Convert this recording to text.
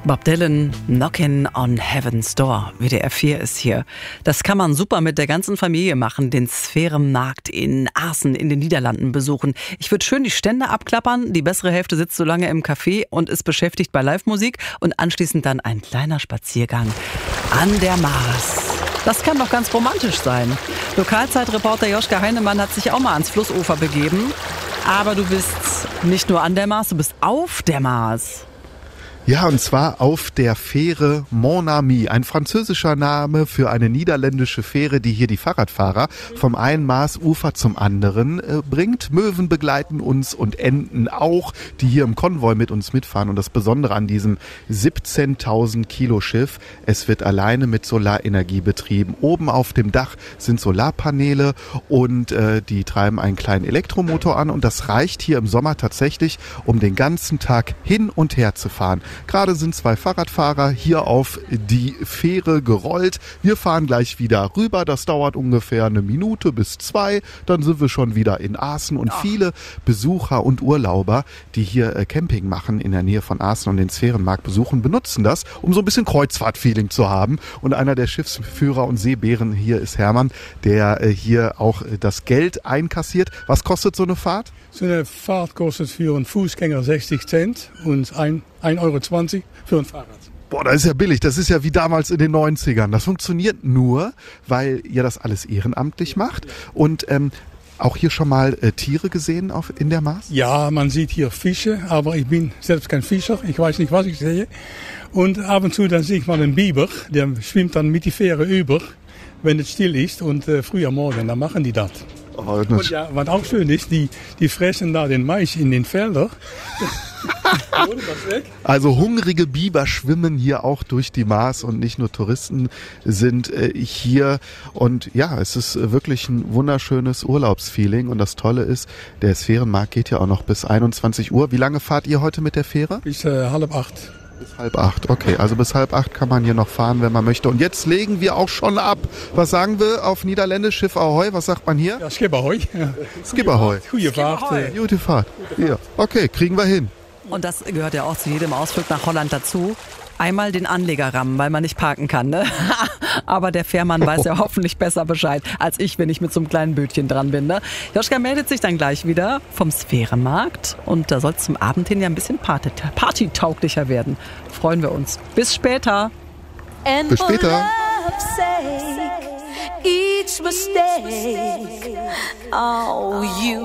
Bob Dylan, Knockin' on Heaven's Door. WDR 4 ist hier. Das kann man super mit der ganzen Familie machen, den Sphärenmarkt in Aachen in den Niederlanden besuchen. Ich würde schön die Stände abklappern, die bessere Hälfte sitzt so lange im Café und ist beschäftigt bei Live-Musik und anschließend dann ein kleiner Spaziergang an der Maas. Das kann doch ganz romantisch sein. Lokalzeitreporter Joschka Heinemann hat sich auch mal ans Flussufer begeben. Aber du bist nicht nur an der Maas, du bist auf der Maas. Ja, und zwar auf der Fähre Mon Ami, ein französischer Name für eine niederländische Fähre, die hier die Fahrradfahrer vom einen Maasufer zum anderen bringt. Möwen begleiten uns und Enten auch, die hier im Konvoi mit uns mitfahren. Und das Besondere an diesem 17.000 Kilo Schiff, es wird alleine mit Solarenergie betrieben. Oben auf dem Dach sind Solarpaneele und die treiben einen kleinen Elektromotor an. Und das reicht hier im Sommer tatsächlich, um den ganzen Tag hin und her zu fahren. Gerade sind 2 Fahrradfahrer hier auf die Fähre gerollt. Wir fahren gleich wieder rüber. Das dauert ungefähr 1 Minute bis 2. Dann sind wir schon wieder in Aachen. Und viele Besucher und Urlauber, die hier Camping machen in der Nähe von Aachen und den Sphärenmarkt besuchen, benutzen das, um so ein bisschen Kreuzfahrt-Feeling zu haben. Und einer der Schiffsführer und Seebären hier ist Hermann, der hier auch das Geld einkassiert. Was kostet so eine Fahrt? So eine Fahrt kostet für einen Fußgänger 60 Cent und 1,20 Euro für ein Fahrrad. Boah, das ist ja billig. Das ist ja wie damals in den 90ern. Das funktioniert nur, weil ihr das alles ehrenamtlich macht. Und auch hier schon mal Tiere gesehen in der Maas? Ja, man sieht hier Fische, aber ich bin selbst kein Fischer. Ich weiß nicht, was ich sehe. Und ab und zu dann sehe ich mal einen Biber, der schwimmt dann mit die Fähre über, wenn es still ist. Und früh am Morgen, dann machen die das. Und ja, was auch schön ist, die fressen da den Mais in den Feldern. Also hungrige Biber schwimmen hier auch durch die Maas und nicht nur Touristen sind hier. Und ja, es ist wirklich ein wunderschönes Urlaubsfeeling. Und das Tolle ist, der Sphärenmarkt geht ja auch noch bis 21 Uhr. Wie lange fahrt ihr heute mit der Fähre? Bis 7:30. Bis 7:30, okay. Also bis 7:30 kann man hier noch fahren, wenn man möchte. Und jetzt legen wir auch schon ab. Was sagen wir auf Niederländisch? Schiff Ahoi, was sagt man hier? Ja, Skip Ahoi. Skip Ahoi. Gute Fahrt. Gute Fahrt. Ja. Okay, kriegen wir hin. Und das gehört ja auch zu jedem Ausflug nach Holland dazu. Einmal den Anleger rammen, weil man nicht parken kann, ne? Aber der Fährmann weiß ja hoffentlich besser Bescheid als ich, wenn ich mit so einem kleinen Bötchen dran bin, ne? Joschka meldet sich dann gleich wieder vom Sphärenmarkt und da soll es zum Abend hin ja ein bisschen partytauglicher werden. Freuen wir uns. Bis später. Bis später. Each mistake, oh, you